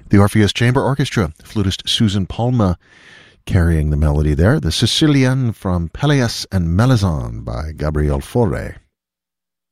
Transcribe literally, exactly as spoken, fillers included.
The Orpheus Chamber Orchestra, flutist Susan Palma carrying the melody there. The Sicilian from Pelleas and Melisande by Gabriel Fauré.